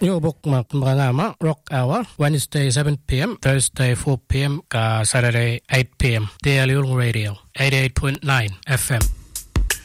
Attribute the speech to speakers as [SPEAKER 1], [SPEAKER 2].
[SPEAKER 1] Yung bok mga Rock Hour, Wednesday 7 p.m., Thursday 4 p.m., ka Saturday 8 p.m. Daily Radio, 88.9 FM.